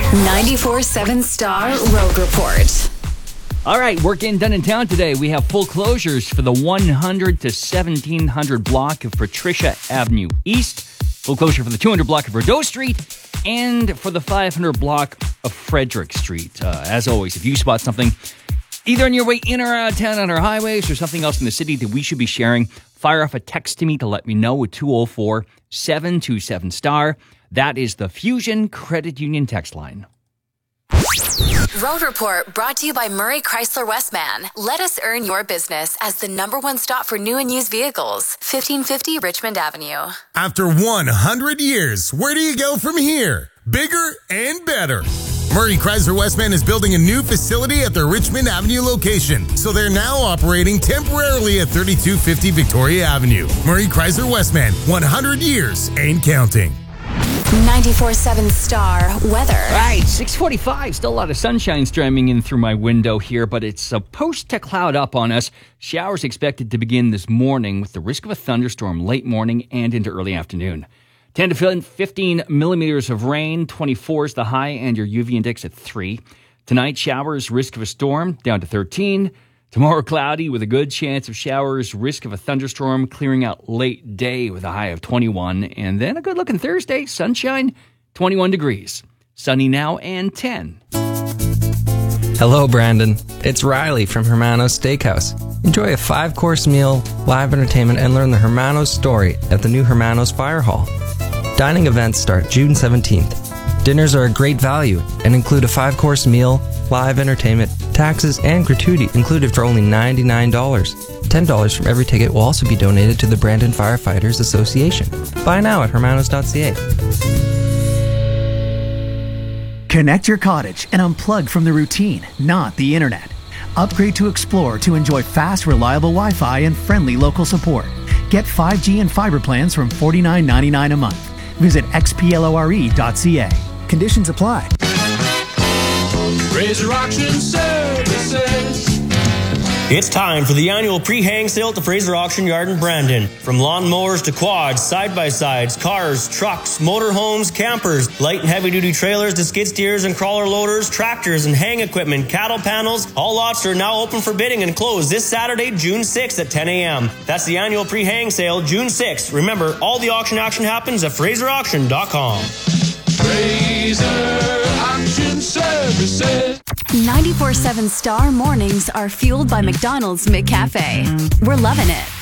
94.7 Star Road Report. All right, work getting done in town today. We have full closures for the 100 to 1700 block of Patricia Avenue East, full closure for the 200 block of Rideau Street, and for the 500 block of Frederick Street. As always, if you spot something either on your way in or out of town on our highways or something else in the city that we should be sharing, fire off a text to me to let me know at 204-727-STAR. That is the Fusion Credit Union text line. Road Report brought to you by Murray Chrysler Westman. Let us earn your business as the #1 stop for new and used vehicles. 1550 Richmond Avenue. After 100 years, where do you go from here? Bigger and better. Murray Chrysler Westman is building a new facility at their Richmond Avenue location, so they're now operating temporarily at 3250 Victoria Avenue. Murray Chrysler Westman, 100 years and counting. 94.7 Star weather. All right, 6:45. Still a lot of sunshine streaming in through my window here, but it's supposed to cloud up on us. Showers expected to begin this morning with the risk of a thunderstorm late morning and into early afternoon. 10 to 15 millimeters of rain, 24 is the high, and your UV index at 3. Tonight, showers, risk of a storm, down to 13. Tomorrow, cloudy with a good chance of showers, risk of a thunderstorm, clearing out late day with a high of 21. And then a good-looking Thursday, sunshine, 21 degrees. Sunny now and 10. Hello, Brandon. It's Riley from Hermanos Steakhouse. Enjoy a 5-course meal, live entertainment, and learn the Hermanos story at the new Hermanos Fire Hall. Dining events start June 17th. Dinners are a great value and include a 5-course meal, live entertainment, taxes, and gratuity included for only $99. $10 from every ticket will also be donated to the Brandon Firefighters Association. Buy now at hermanos.ca. Connect your cottage and unplug from the routine, not the internet. Upgrade to Explore to enjoy fast, reliable Wi-Fi and friendly local support. Get 5G and fiber plans from $49.99 a month. Visit xplore.ca. Conditions apply. Fraser Auction Services. It's time for the annual pre-hang sale at the Fraser Auction Yard in Brandon. From lawnmowers to quads, side-by-sides, cars, trucks, motorhomes, campers, light and heavy-duty trailers to skid steers and crawler loaders, tractors and hang equipment, cattle panels. All lots are now open for bidding and close this Saturday, June 6th at 10 a.m. That's the annual pre-hang sale, June 6th. Remember, all the auction action happens at FraserAuction.com. Fraser Auction Services. 94.7 Star mornings are fueled by McDonald's McCafe. We're loving it.